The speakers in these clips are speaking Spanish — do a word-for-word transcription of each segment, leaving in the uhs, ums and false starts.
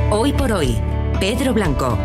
Hoy por hoy, Pedro Blanco.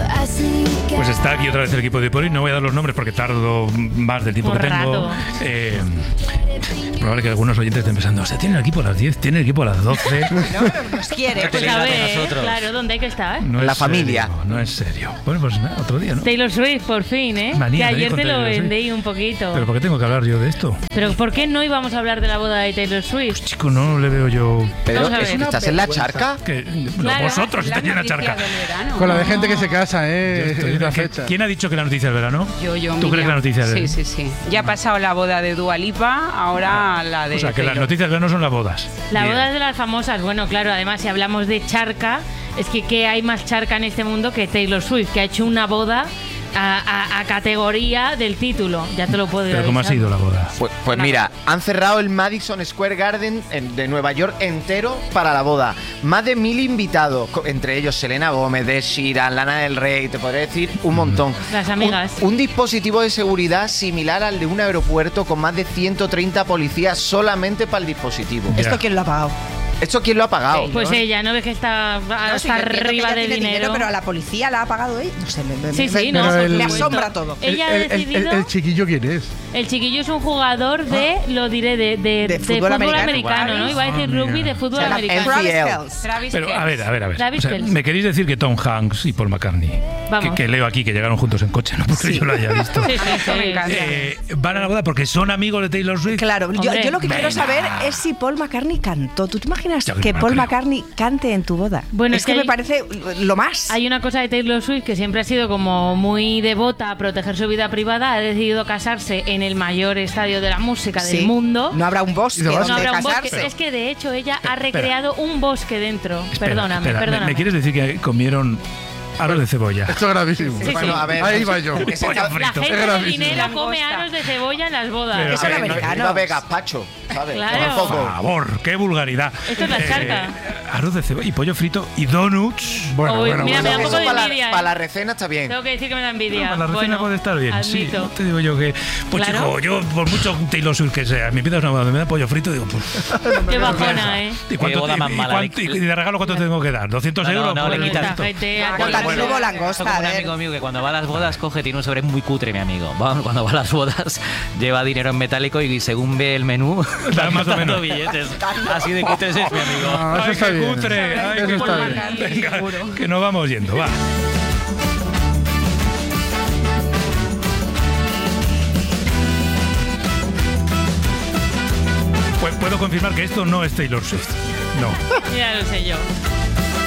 Pues está aquí otra vez el equipo de por hoy. No voy a dar los nombres porque tardo más del tiempo Un que tengo. rato. Eh, probable que algunos oyentes estén pensando, o sea, tiene el equipo a las diez, tiene el equipo a las doce. No, pero nos quiere. Pues a ver, claro, ¿dónde hay que estar? No La es familia. serio, no es serio. Bueno, pues nada, otro día, ¿no? Taylor Swift, por fin, ¿eh? Manía que de ir ayer con te lo Taylor Swift. vendí un poquito. ¿Pero por qué tengo que hablar yo de esto? Pero ¿por qué no íbamos a hablar de la boda de Taylor Swift? Chico, no le veo yo... Pedro, Vamos a ver. ¿estás en la charca? Que, Claro. vosotros estáis en la charca. Con la de gente que se casa, Yo ¿eh? estoy- Es la ¿Quién- fecha. ¿Quién ha dicho que la noticia es verano? Yo, yo, ¿Tú crees que la noticia es Sí, verano? sí, sí. Ya ha pasado la boda de Dua Lipa, ahora la de O sea, que las Taylor. noticias de verano son las bodas. La Bien. boda es de las famosas. Bueno, claro, además si hablamos de charca, es que ¿qué hay más charca en este mundo que Taylor Swift, que ha hecho una boda a, a- a categoría del título? Ya te lo puedo ¿Pero cómo ha avisar. sido la boda? Pues, pues mira, han cerrado el Madison Square Garden en- de Nueva York entero para la boda. Más de mil invitados, co- entre ellos Selena Gómez, Ed Sheeran, Lana del Rey, te podría decir un montón. Las amigas. Un, un dispositivo de seguridad similar al de un aeropuerto con más de ciento treinta policías solamente para el dispositivo. Ya. ¿Esto quién lo ha pagado? ¿Esto quién lo ha pagado? Pues ella, ¿no ves que está No, hasta sí, yo entiendo que arriba ella de tiene dinero? pero a la policía la ha pagado ella. No sé, me, me- Sí, me- sí, me- no, Pero por el- me supuesto. asombra todo. El, Ella ha el- el- decidido... el chiquillo, ¿quién es? El chiquillo es un jugador de, lo diré, de, de, De fútbol americano. ¿no? Iba a decir Ah, rugby mira. de fútbol O sea, la americano. N F L. Travis Pero, Kelce. a ver, a ver, a ver. Travis O sea, Kelce. ¿me queréis decir que Tom Hanks y Paul McCartney, Vamos. que, que leo aquí que llegaron juntos en coche, no porque yo lo haya visto, Sí, sí, sí. Me encanta. eh, van a la boda porque son amigos de Taylor Swift? Claro, yo, Hombre. yo lo que quiero Venga. saber es si Paul McCartney cantó. ¿Tú te imaginas Ya, que no Paul creo. McCartney cante en tu boda? Bueno, es es que, que me hay- parece lo más. Hay una cosa de Taylor Swift que siempre ha sido como muy devota a proteger su vida privada. Ha decidido casarse en el mayor estadio de la música Sí. del mundo. No habrá un bosque Y se va- donde No habrá un bosque. casarse. Es que de hecho ella ha Espera. recreado un bosque dentro. Espera, perdóname, espera, ¿me- perdóname. ¿Me quieres decir que comieron aros de cebolla? Esto es gravísimo. Sí, Bueno, sí. a ver, Ahí va yo. ese Pollo está- frito. La Es gente de gravísimo. dinero come Langosta. aros de cebolla en las bodas. Pero, Eso a era ver, no, americano. no iba a haber gazpacho, ¿sabes? Claro. Tampoco. Por favor, qué vulgaridad. Esto es la charca. Arroz de cebolla y pollo frito y donuts. Bueno, Uy, bueno, mira, me da un bueno. poco de para, envidia, la, ¿eh? para la recena está bien. Tengo que decir que me da envidia. No, la recena Bueno, puede estar bien, sí. admito. No te digo yo que. Pues Claro. chico, yo por mucho Taylor Swift que sea, me pidas una boda, me da pollo frito, digo, pues. Qué bajona, ¿eh? ¿Y cuánto boda te- más y mala, cuánto- le- y de regalo cuánto te tengo que dar? ¿doscientos No, no, euros? no, por le el quitas resto? Esta gente a Con Taylor tanto Swift. huevo Esto langosta, como a un ver. amigo mío que cuando va a las bodas coge, tiene un sobre muy cutre, mi amigo. Va- Cuando va a las bodas lleva dinero en metálico y según ve el menú, Da va más o gastando menos. billetes. Así de cutres es mi amigo. Ah, eso Ay, está qué bien. cutre, ay, Eso qué está cutre. bien. Venga, que nos vamos yendo, va. Pues puedo confirmar que esto no es Taylor Swift. No. Ya lo sé yo.